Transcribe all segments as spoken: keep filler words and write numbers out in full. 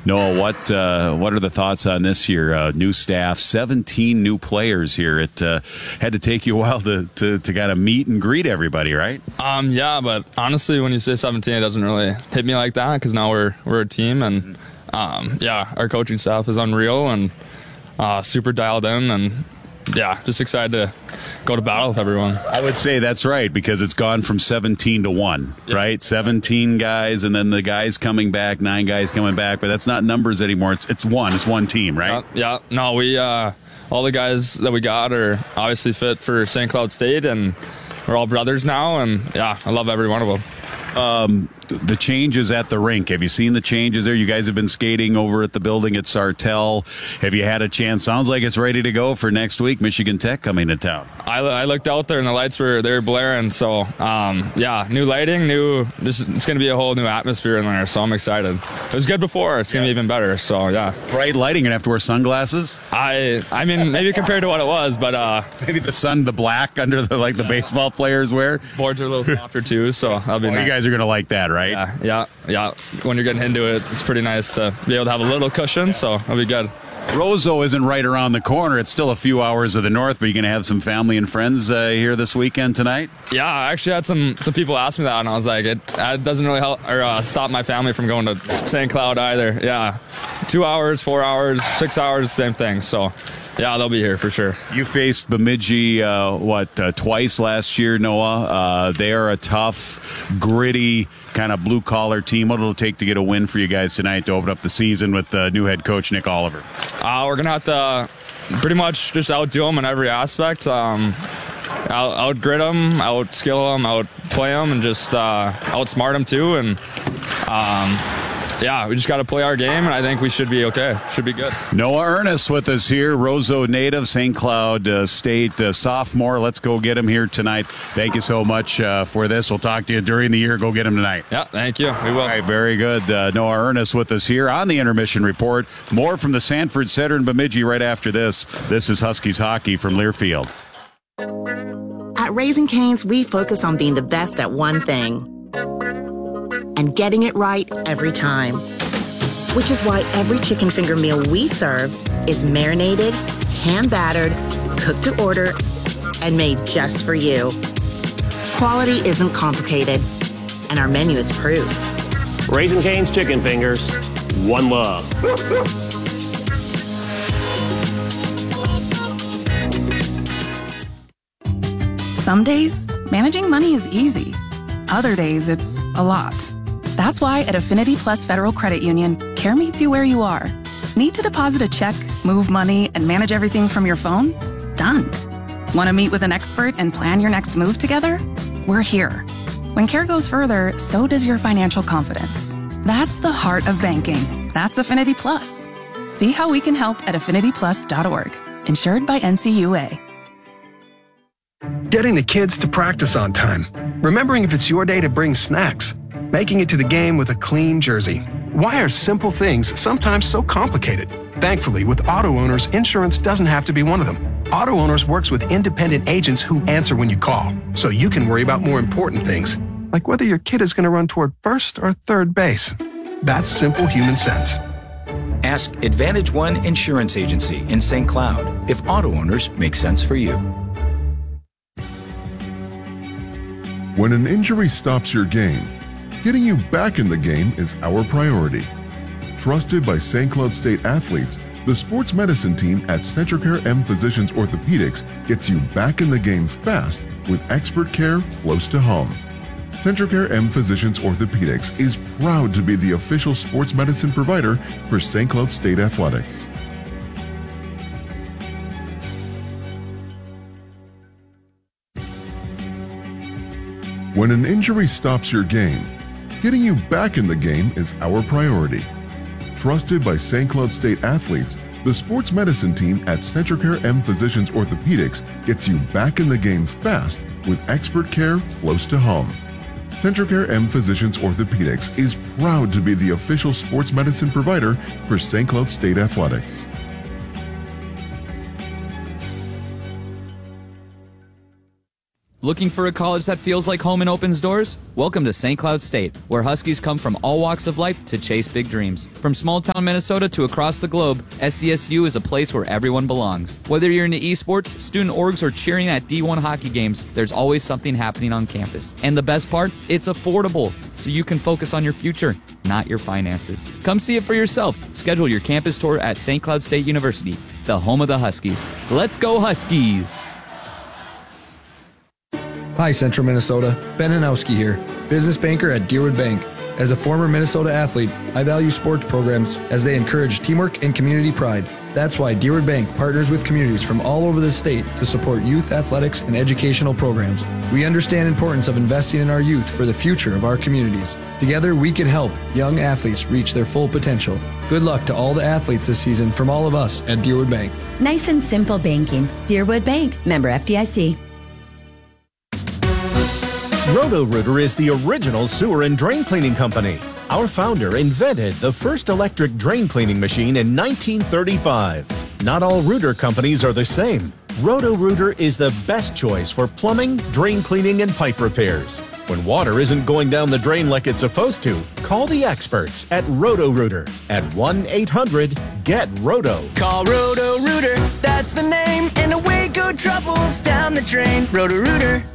Noah, what uh, what are the thoughts on this year? Uh, new staff, seventeen new players here. It uh, had to take you a while to, to, to kind of meet and greet everybody, right? Um, yeah, but honestly, when you say seventeen, it doesn't really hit me like that because now we're we're a team, and um, yeah, our coaching staff is unreal and uh, super dialed in, and yeah, just excited to go to battle with everyone. I would say that's right, because it's gone from seventeen to one, yep. right? seventeen guys, and then the guys coming back, nine guys coming back, but that's not numbers anymore. It's it's one. It's one team, right? Yeah. yeah. No, we uh, all the guys that we got are obviously fit for Saint Cloud State, and we're all brothers now, and yeah, I love every one of them. Um, the changes at the rink. Have you seen the changes there? You guys have been skating over at the building at Sartell. Have you had a chance? Sounds like it's ready to go for next week. Michigan Tech coming to town. I, I looked out there and the lights were they were blaring. So um, yeah, new lighting, new. Just, it's going to be a whole new atmosphere in there. So I'm excited. It was good before. It's going to yeah. be even better. So yeah, bright lighting. Gonna have to wear sunglasses. I I mean maybe compared to what it was, but uh, maybe the sun, the black under the like the baseball players wear. Boards are a little softer too, so that'll be oh, nice. You guys are gonna like that, right? Yeah, yeah, yeah. When you're getting into it, it's pretty nice to be able to have a little cushion, so that'll be good. Roseau isn't right around the corner. It's still a few hours of the north, but you're going to have some family and friends uh, here this weekend tonight? Yeah, I actually had some, some people ask me that, and I was like, it, it doesn't really help or uh, stop my family from going to Saint Cloud either. Yeah, two hours, four hours, six hours, same thing. So, yeah, they'll be here for sure. You faced Bemidji, uh, what, uh, twice last year, Noah. Uh, they are a tough, gritty, kind of blue-collar team. What will it take to get a win for you guys tonight to open up the season with uh, new head coach Nick Oliver? Uh, we're going to have to pretty much just outdo them in every aspect. Um, out, out-grit them, out-skill them, out-play them, and just uh, outsmart them too. And um, yeah, we just got to play our game, and I think we should be okay. Should be good. Noah Ernest with us here, Roseau native, Saint Cloud uh, State uh, sophomore. Let's go get him here tonight. Thank you so much uh, for this. We'll talk to you during the year. Go get him tonight. Yeah, thank you. We will. All right, very good. Uh, Noah Ernest with us here on the Intermission Report. More from the Sanford Center in Bemidji right after this. This is Huskies Hockey from Learfield. At Raising Cane's, we focus on being the best at one thing and getting it right every time. Which is why every chicken finger meal we serve is marinated, hand-battered, cooked to order, and made just for you. Quality isn't complicated, and our menu is proof. Raising Cane's Chicken Fingers, one love. Some days, managing money is easy. Other days, it's a lot. That's why at Affinity Plus Federal Credit Union, care meets you where you are. Need to deposit a check, move money, and manage everything from your phone? Done. Want to meet with an expert and plan your next move together? We're here. When care goes further, so does your financial confidence. That's the heart of banking. That's Affinity Plus. See how we can help at affinity plus dot org. Insured by N C U A. Getting the kids to practice on time. Remembering if it's your day to bring snacks. Making it to the game with a clean jersey. Why are simple things sometimes so complicated? Thankfully, with Auto Owners, insurance doesn't have to be one of them. Auto Owners works with independent agents who answer when you call, so you can worry about more important things, like whether your kid is going to run toward first or third base. That's simple human sense. Ask Advantage One Insurance Agency in Saint Cloud if Auto Owners make sense for you. When an injury stops your game, getting you back in the game is our priority. Trusted by Saint Cloud State athletes, the sports medicine team at Centricare M Physicians Orthopedics gets you back in the game fast with expert care close to home. Centricare M Physicians Orthopedics is proud to be the official sports medicine provider for Saint Cloud State Athletics. When an injury stops your game, getting you back in the game is our priority. Trusted by Saint Cloud State athletes, the sports medicine team at Centricare M Physicians Orthopedics gets you back in the game fast with expert care close to home. Centricare M Physicians Orthopedics is proud to be the official sports medicine provider for Saint Cloud State Athletics. Looking for a college that feels like home and opens doors? Welcome to Saint Cloud State, where Huskies come from all walks of life to chase big dreams. From small-town Minnesota to across the globe, S C S U is a place where everyone belongs. Whether you're into esports, student orgs, or cheering at D one hockey games, there's always something happening on campus. And the best part? It's affordable, so you can focus on your future, not your finances. Come see it for yourself. Schedule your campus tour at Saint Cloud State University, the home of the Huskies. Let's go Huskies! Hi, Central Minnesota. Ben Hanowski here, business banker at Deerwood Bank. As a former Minnesota athlete, I value sports programs as they encourage teamwork and community pride. That's why Deerwood Bank partners with communities from all over the state to support youth athletics and educational programs. We understand the importance of investing in our youth for the future of our communities. Together, we can help young athletes reach their full potential. Good luck to all the athletes this season from all of us at Deerwood Bank. Nice and simple banking. Deerwood Bank, member F D I C. Roto-Rooter is the original sewer and drain cleaning company. Our founder invented the first electric drain cleaning machine in nineteen thirty-five. Not all rooter companies are the same. Roto-Rooter is the best choice for plumbing, drain cleaning, and pipe repairs. When water isn't going down the drain like it's supposed to, call the experts at Roto-Rooter at one eight hundred get roto. Call Roto-Rooter, that's the name, and away go troubles down the drain. Roto-Rooter.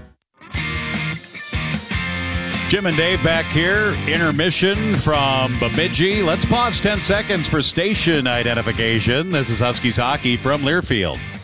Jim and Dave back here. Intermission from Bemidji. Let's pause ten seconds for station identification. This is Huskies Hockey from Learfield.